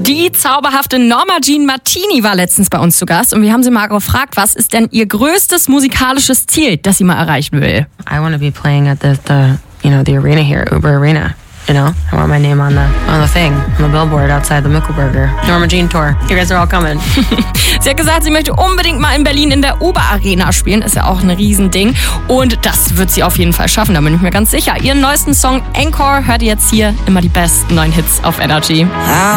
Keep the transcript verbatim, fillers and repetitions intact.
Die zauberhafte Norma Jean Martini war letztens bei uns zu Gast und wir haben sie mal gefragt, was ist denn ihr größtes musikalisches Ziel, das sie mal erreichen will? I want to be playing at the, the, you know, the arena here, Uber Arena. You know, I want my name on the on the thing, on the billboard outside the Mickelberger Norma Jean Tour. You guys are all coming. Sie hat gesagt, sie möchte unbedingt mal in Berlin in der Uber Arena spielen. Ist ja auch ein Riesending. Und das wird sie auf jeden Fall schaffen, da bin ich mir ganz sicher. Ihren neuesten Song Encore hört ihr jetzt hier. Immer die besten neuen Hits auf Energy.